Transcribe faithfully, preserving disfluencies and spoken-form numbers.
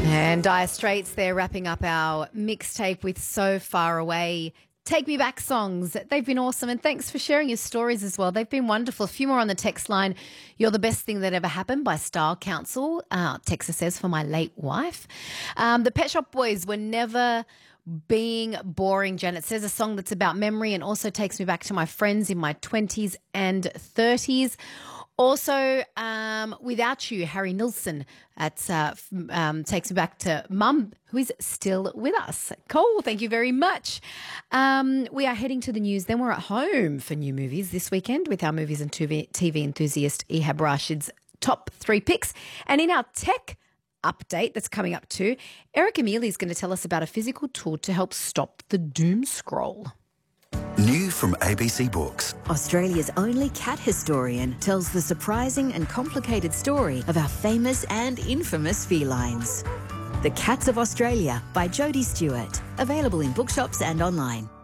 And Dire Straits, they're wrapping up our mixtape with So Far Away. Take Me Back songs. They've been awesome. And thanks for sharing your stories as well. They've been wonderful. A few more on the text line. You're the best thing that ever happened by Style Council. Uh, Texas says, for my late wife. Um, the Pet Shop Boys were never being boring. Janet says, a song that's about memory and also takes me back to my friends in my twenties and thirties. Also, um, Without You, Harry Nilsson, at, uh, um, takes me back to Mum, who is still with us. Cool, thank you very much. Um, we are heading to the news. Then we're at home for new movies this weekend with our movies and T V, T V enthusiast Ehab Rashid's top three picks. And in our tech update that's coming up too, Eric Amelia is going to tell us about a physical tool to help stop the doom scroll. New from A B C Books. Australia's only cat historian tells the surprising and complicated story of our famous and infamous felines. The Cats of Australia by Jodie Stewart. Available in bookshops and online.